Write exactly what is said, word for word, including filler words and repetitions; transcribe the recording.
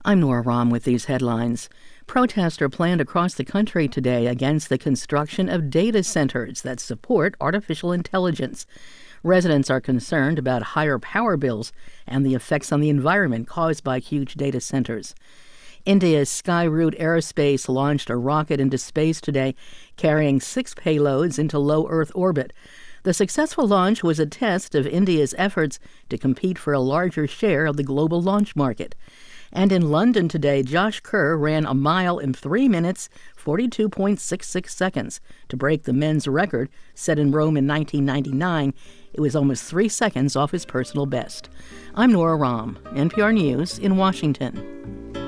I'm Nora Rahm with these headlines. Protests are planned across the country today against the construction of data centers that support artificial intelligence. Residents are concerned about higher power bills and the effects on the environment caused by huge data centers. India's Skyroot Aerospace launched a rocket into space today, carrying six payloads into low Earth orbit. The successful launch was a test of India's efforts to compete for a larger share of the global launch market. And in London today, Josh Kerr ran a mile in three minutes, forty-two point six six seconds to break the men's record set in Rome in nineteen ninety-nine. It was almost three seconds off his personal best. I'm Nora Rahm, N P R News in Washington.